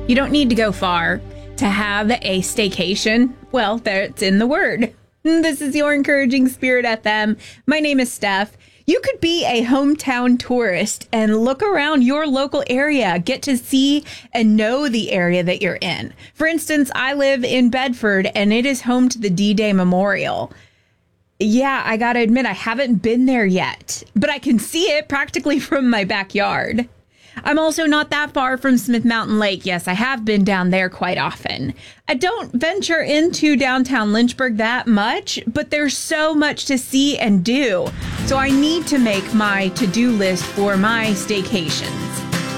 You don't need to go far to have a staycation. Well, that's in the word. This is your Encouraging Spirit FM. My name is Steph. You could be a hometown tourist and look around your local area, get to see and know the area that you're in. For instance, I live in Bedford and it is home to the D-Day Memorial. Yeah, I gotta admit, I haven't been there yet, but I can see it practically from my backyard. I'm also not that far from Smith Mountain Lake. Yes, I have been down there quite often. I don't venture into downtown Lynchburg that much, but there's so much to see and do. So I need to make my to-do list for my staycations.